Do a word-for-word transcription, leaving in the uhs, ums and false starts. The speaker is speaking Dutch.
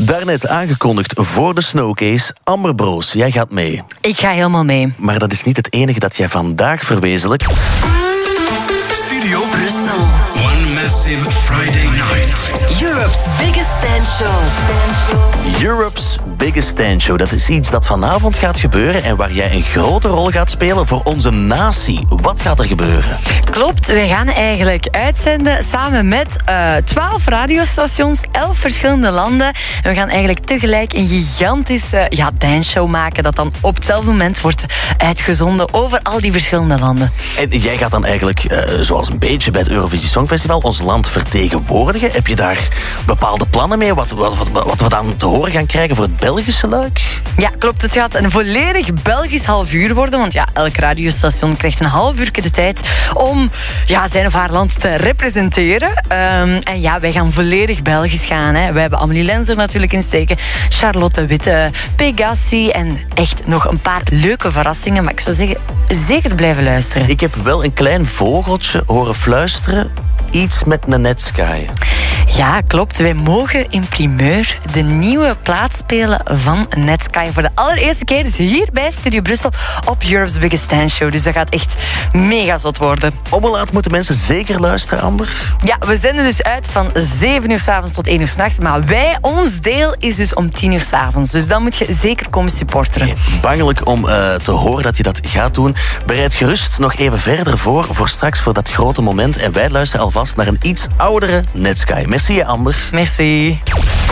Daarnet aangekondigd voor de Snowcase. Amber Broos, jij gaat mee. Ik ga helemaal mee. Maar dat is niet het enige dat jij vandaag verwezenlijkt. Studio Brussel. One massive Friday night. Europe's biggest stand show. Europe's Biggest Stand Show. Dat is iets dat vanavond gaat gebeuren en waar jij een grote rol gaat spelen voor onze natie. Wat gaat er gebeuren? Klopt, we gaan eigenlijk uitzenden samen met uh, twaalf radiostations, elf verschillende landen. En we gaan eigenlijk tegelijk een gigantische ja, danceshow maken dat dan op hetzelfde moment wordt uitgezonden over al die verschillende landen. En jij gaat dan eigenlijk, uh, zoals een beetje bij het Eurovisie Songfestival, ons land vertegenwoordigen. Heb je daar bepaalde plannen mee? Wat, wat, wat, wat we dan te horen gaan krijgen voor het Belgische luik? Ja, klopt. Het gaat een volledig Belgisch half uur worden. Want ja, elk radiostation krijgt een half uur de tijd om ja, zijn of haar land te representeren. Um, en ja, wij gaan volledig Belgisch gaan. Hè. We hebben Amelie Lens er natuurlijk in steken. Charlotte Witte, Pegassi en echt nog een paar leuke verrassingen. Maar ik zou zeggen, zeker blijven luisteren. Ik heb wel een klein vogeltje horen fluisteren. Iets met een Netsky. Ja, klopt. Wij mogen in primeur de nieuwe plaat spelen van Netsky. Voor de allereerste keer, dus hier bij Studio Brussel op Europe's Biggest Stand Show. Dus dat gaat echt mega zot worden. Om hoe laat moeten mensen zeker luisteren, Amber? Ja, we zenden dus uit van zeven uur 's avonds tot één uur 's nachts. Maar wij, ons deel is dus om tien uur 's avonds. Dus dan moet je zeker komen supporteren. Nee, bangelijk om uh, te horen dat je dat gaat doen. Bereid gerust nog even verder voor, voor straks, voor dat grote moment. En wij luisteren alvast naar een iets oudere Netsky. Merci, Amber. Merci.